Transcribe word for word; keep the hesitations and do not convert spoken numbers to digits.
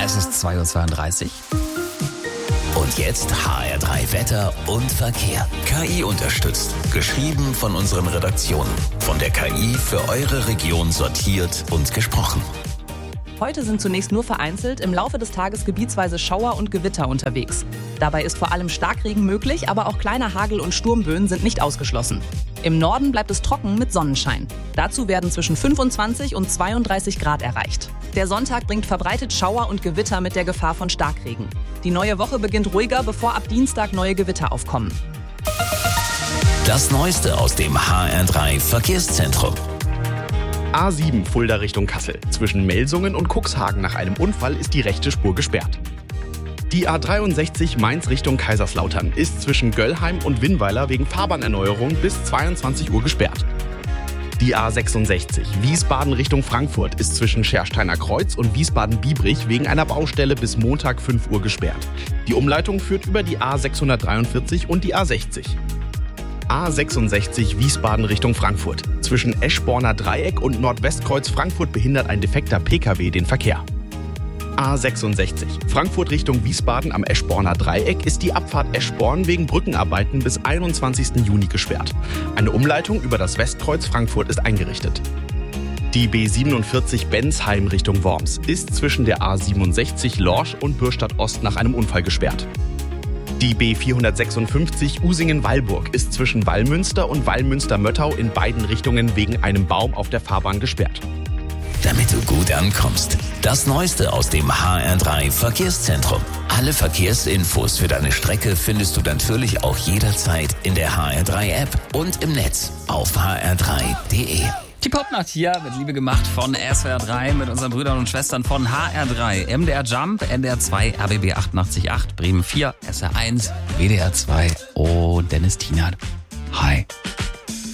Es ist zwei Uhr zweiunddreißig. Und jetzt H R drei Wetter und Verkehr. K I unterstützt. Geschrieben von unseren Redaktionen. Von der K I für eure Region sortiert und gesprochen. Heute sind zunächst nur vereinzelt, im Laufe des Tages gebietsweise Schauer und Gewitter unterwegs. Dabei ist vor allem Starkregen möglich, aber auch kleine Hagel- und Sturmböen sind nicht ausgeschlossen. Im Norden bleibt es trocken mit Sonnenschein. Dazu werden zwischen fünfundzwanzig und zweiunddreißig Grad erreicht. Der Sonntag bringt verbreitet Schauer und Gewitter mit der Gefahr von Starkregen. Die neue Woche beginnt ruhiger, bevor ab Dienstag neue Gewitter aufkommen. Das Neueste aus dem H R drei Verkehrszentrum. A sieben Fulda Richtung Kassel. Zwischen Melsungen und Cuxhagen nach einem Unfall ist die rechte Spur gesperrt. Die A dreiundsechzig Mainz Richtung Kaiserslautern ist zwischen Göllheim und Winnweiler wegen Fahrbahnerneuerung bis zweiundzwanzig Uhr gesperrt. Die A sechsundsechzig Wiesbaden Richtung Frankfurt ist zwischen Schersteiner Kreuz und Wiesbaden-Biebrich wegen einer Baustelle bis Montag fünf Uhr gesperrt. Die Umleitung führt über die A sechshundertdreiundvierzig und die A sechzig. A sechsundsechzig Wiesbaden Richtung Frankfurt. Zwischen Eschborner Dreieck und Nordwestkreuz Frankfurt behindert ein defekter P K W den Verkehr. A sechsundsechzig Frankfurt Richtung Wiesbaden am Eschborner Dreieck ist die Abfahrt Eschborn wegen Brückenarbeiten bis einundzwanzigsten Juni gesperrt. Eine Umleitung über das Westkreuz Frankfurt ist eingerichtet. Die B siebenundvierzig Bensheim Richtung Worms ist zwischen der A siebenundsechzig Lorsch und Bürstadt Ost nach einem Unfall gesperrt. Die B vierhundertsechsundfünfzig Usingen-Weilburg ist zwischen Wallmünster und Wallmünster-Möttau in beiden Richtungen wegen einem Baum auf der Fahrbahn gesperrt. Damit du gut ankommst. Das Neueste aus dem H R drei Verkehrszentrum. Alle Verkehrsinfos für deine Strecke findest du natürlich auch jederzeit in der H R drei App und im Netz auf h r drei punkt d e. Die Popnacht hier wird Liebe gemacht von S W R drei mit unseren Brüdern und Schwestern von H R drei. M D R Jump, N D R zwei, R B B achtundachtzig Komma acht, Bremen vier, S R eins, W D R zwei und Dennis Tienert. Hi.